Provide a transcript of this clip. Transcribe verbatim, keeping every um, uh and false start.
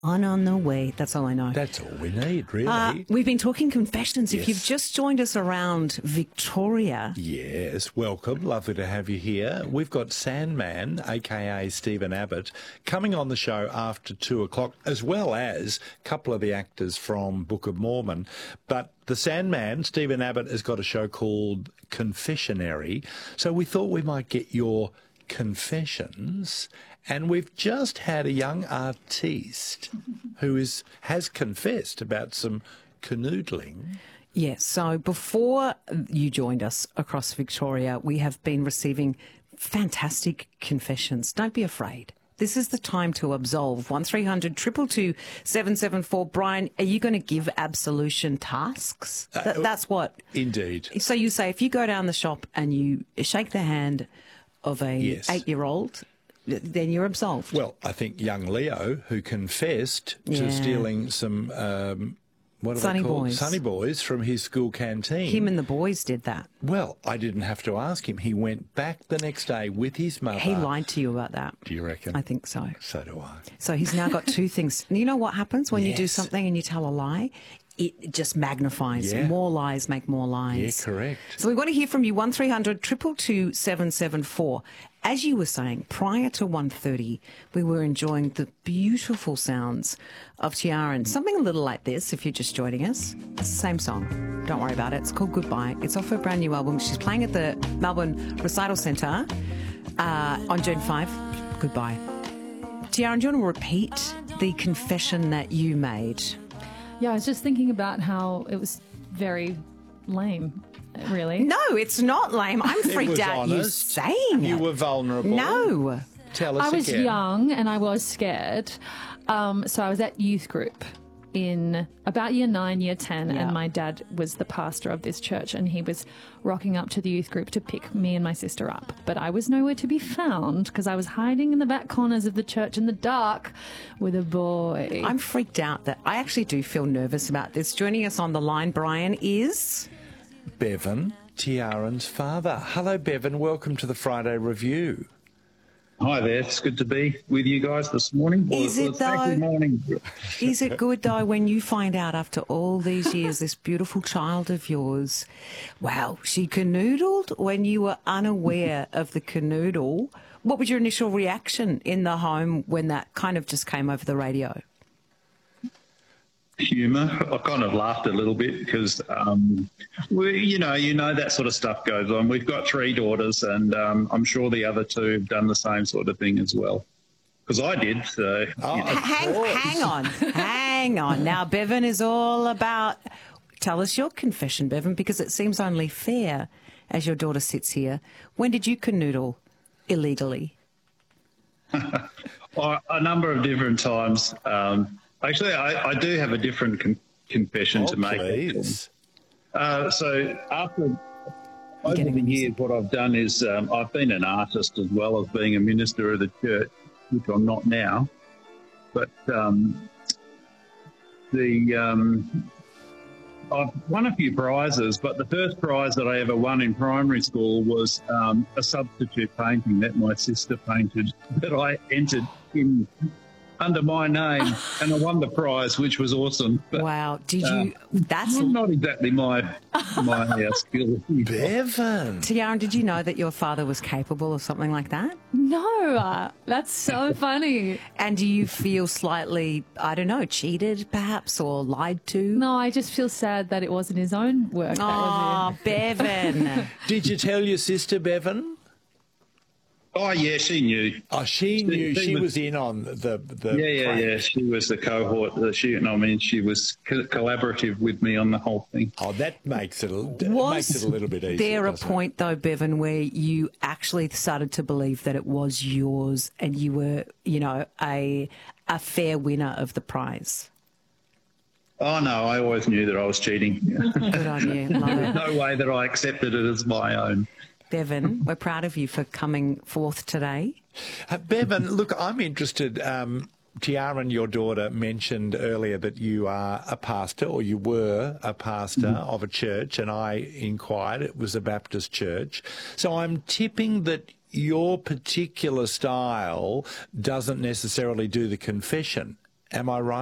On on the way. That's all I know. That's all we need, really. Uh, we've been talking confessions. Yes. If you've just joined us around Victoria. Yes, welcome. Lovely to have you here. We've got Sandman, a k a. Stephen Abbott, coming on the show after two o'clock, as well as a couple of the actors from Book of Mormon. But the Sandman, Stephen Abbott, has got a show called Confessionary. So we thought we might get your confessions. And we've just had a young artiste who is has confessed about some canoodling. Yes, so before you joined us across Victoria, we have been receiving fantastic confessions. Don't be afraid. This is the time to absolve. one three hundred two two two seven seven four. Brian, are you going to give absolution tasks? Th- that's what? Indeed. So you say if you go down the shop and you shake the hand of a Yes. eight-year-old, then you're absolved. Well, I think young Leo, who confessed Yeah. to stealing some, um, what are Sunny they called? Boys. Sunny Boys from his school canteen. Him and the boys did that. Well, I didn't have to ask him. He went back the next day with his mother. He lied to you about that. Do you reckon? I think so. So do I. So he's now got two things. You know what happens when you do Yes. something and you tell a lie? It just magnifies. Yeah. More lies make more lies. Yeah, correct. So we want to hear from you, one three hundred two two two seven seven four. As you were saying, prior to one thirty, we were enjoying the beautiful sounds of Tiaran. Something a little like this, if you're just joining us. It's the same song. Don't worry about it. It's called Goodbye. It's off her brand new album. She's playing at the Melbourne Recital Centre uh, on June fifth. Goodbye. Tiaran, do you want to repeat the confession that you made? Yeah, I was just thinking about how it was very lame, really. No, it's not lame. I'm It freaked was out you honest. saying You it. were vulnerable. No. Tell us I was again. young and I was scared. Um, so I was at youth group in about year nine, year ten, Yeah. and my dad was the pastor of this church, and he was rocking up to the youth group to pick me and my sister up. But I was nowhere to be found because I was hiding in the back corners of the church in the dark with a boy. I'm freaked out that I actually do feel nervous about this. Joining us on the line, Brian, is... Bevan, Tiaran's father. Hello, Bevan. Welcome to the Friday Review. Hi there. It's good to be with you guys this morning. Well, Is well, it it's actually though? morning. Is it good, though, when you find out after all these years, this beautiful child of yours, wow, she canoodled when you were unaware of the canoodle? What was your initial reaction in the home when that kind of just came over the radio? Humour. I kind of laughed a little bit because, um, we, you know, you know that sort of stuff goes on. We've got three daughters, and um, I'm sure the other two have done the same sort of thing as well. Because I did. So, Oh, you know. of Hang, course. hang on, hang on. Now, Bevan is all about... Tell us your confession, Bevan, because it seems only fair as your daughter sits here. When did you canoodle illegally? a a number of different times. Um, actually, I, I do have a different con- confession Oh, to make. please. Uh, so after over getting the the years, what I've done is um, I've been an artist as well as being a minister of the church, which I'm not now. But um, the um, I've won a few prizes, but the first prize that I ever won in primary school was um, a substitute painting that my sister painted that I entered in under my name, and I won the prize, which was awesome. But, Wow, did you... um, That's... well, not exactly my my uh, skill. Bevan. Tiaran, did you know that your father was capable of something like that? No, uh, that's so funny. And do you feel slightly, I don't know, cheated perhaps or lied to? No, I just feel sad that it wasn't his own work. That was Oh, Bevan. Did you tell your sister, Bevan? Oh yeah, she knew. Oh, she She- knew. she She was- was in on the... the Yeah, yeah, prank. yeah. She was the cohort. The she, I mean, she was co- collaborative with me on the whole thing. Oh, that makes it, a- that Was makes it a little bit easier. there a doesn't it? point, though, Bevan, where you actually started to believe that it was yours and you were, you know, a a fair winner of the prize? Oh no, I always knew that I was cheating. Good on you. Love it. No way that I accepted it as my own. Bevan, we're proud of you for coming forth today. Uh, Bevan, look, I'm interested. Um, Tiaran, your daughter, mentioned earlier that you are a pastor, or you were a pastor of a church, and I inquired. It was a Baptist church. So I'm tipping that your particular style doesn't necessarily do the confession. Am I right?